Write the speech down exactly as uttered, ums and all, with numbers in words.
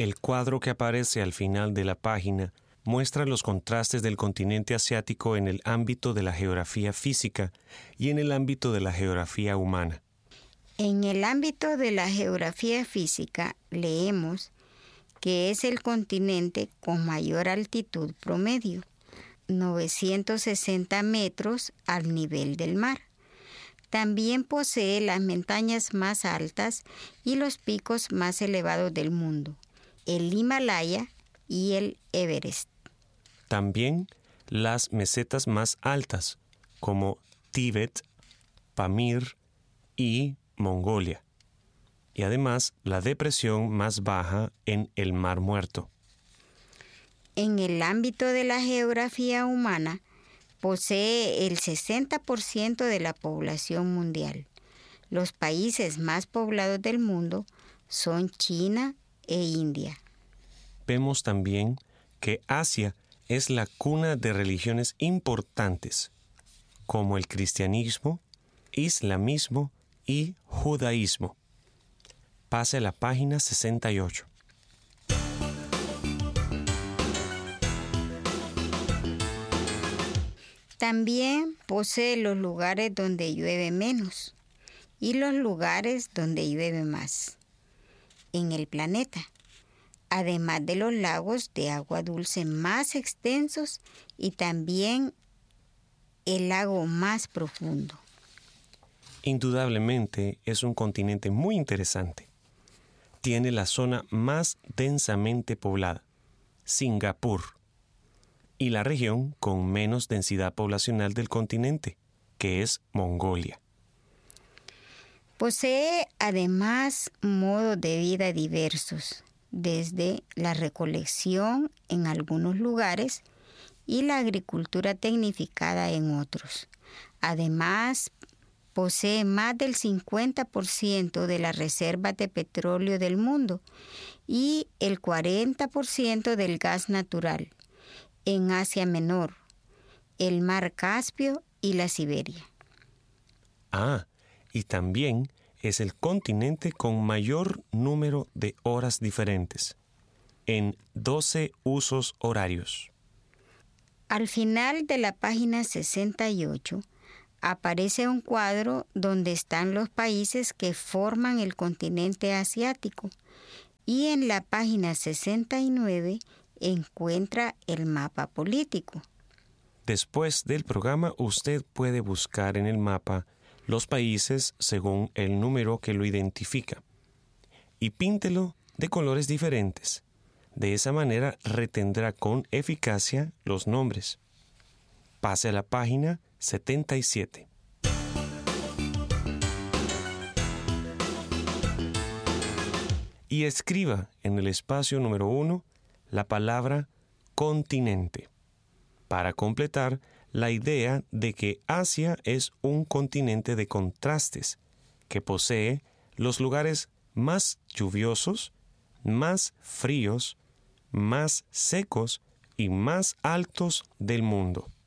El cuadro que aparece al final de la página muestra los contrastes del continente asiático en el ámbito de la geografía física y en el ámbito de la geografía humana. En el ámbito de la geografía física leemos que es el continente con mayor altitud promedio, novecientos sesenta metros al nivel del mar. También posee las montañas más altas y los picos más elevados del mundo, el Himalaya y el Everest. También las mesetas más altas, como Tíbet, Pamir y Mongolia. Y además la depresión más baja en el Mar Muerto. En el ámbito de la geografía humana, posee el sesenta por ciento de la población mundial. Los países más poblados del mundo son China e India. Vemos también que Asia es la cuna de religiones importantes, como el cristianismo, islamismo y judaísmo. Pase a la página sesenta y ocho. También posee los lugares donde llueve menos y los lugares donde llueve más en el planeta, además de los lagos de agua dulce más extensos y también el lago más profundo. Indudablemente es un continente muy interesante. Tiene la zona más densamente poblada, Singapur, y la región con menos densidad poblacional del continente, que es Mongolia. Posee además modos de vida diversos, desde la recolección en algunos lugares y la agricultura tecnificada en otros. Además, posee más del cincuenta por ciento de las reservas de petróleo del mundo y el cuarenta por ciento del gas natural en Asia Menor, el Mar Caspio y la Siberia. Ah, y también es el continente con mayor número de horas diferentes, en doce usos horarios. Al final de la página sesenta y ocho, aparece un cuadro donde están los países que forman el continente asiático y en la página sesenta y nueve encuentra el mapa político. Después del programa, usted puede buscar en el mapa los países según el número que lo identifica y píntelo de colores diferentes. De esa manera retendrá con eficacia los nombres. Pase a la página setenta y siete. Y escriba en el espacio número uno la palabra continente, para completar la idea de que Asia es un continente de contrastes, que posee los lugares más lluviosos, más fríos, más secos y más altos del mundo.